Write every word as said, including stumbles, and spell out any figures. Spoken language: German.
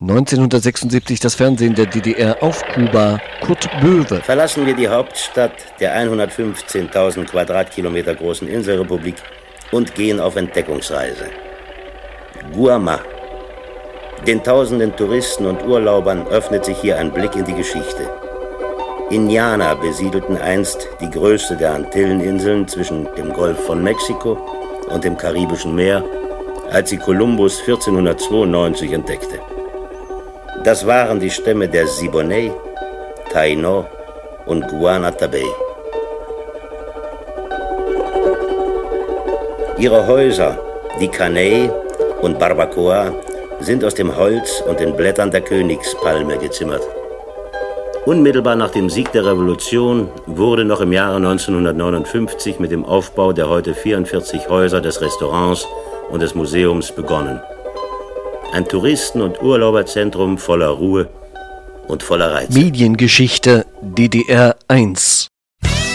neunzehnhundertsechsundsiebzig das Fernsehen der D D R auf Kuba. Kurt Böwe. Verlassen wir die Hauptstadt der hundertfünfzehntausend Quadratkilometer großen Inselrepublik und gehen auf Entdeckungsreise. Guamá. Den tausenden Touristen und Urlaubern öffnet sich hier ein Blick in die Geschichte. Indianer besiedelten einst die größte der Antilleninseln zwischen dem Golf von Mexiko und dem Karibischen Meer, als sie Kolumbus vierzehnhundertzweiundneunzig entdeckte. Das waren die Stämme der Siboney, Taino und Guanatabey. Ihre Häuser, die Caney und Barbacoa, sind aus dem Holz und den Blättern der Königspalme gezimmert. Unmittelbar nach dem Sieg der Revolution wurde noch im Jahre neunzehnhundertneunundfünfzig mit dem Aufbau der heute vierundvierzig Häuser des Restaurants und des Museums begonnen. Ein Touristen- und Urlauberzentrum voller Ruhe und voller Reize. Mediengeschichte D D R eins